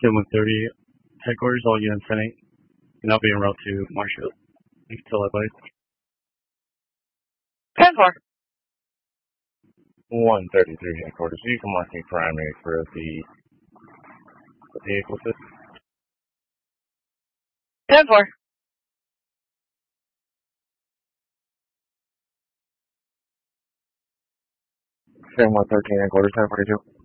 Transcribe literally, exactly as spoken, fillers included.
seven thirty headquarters, all units ten eight. You're now being routed to Marshall. Until advised. ten four. one thirty-three headquarters. You can mark me primary for the, the vehicle system. ten four. one thirteen headquarters, ten forty-two.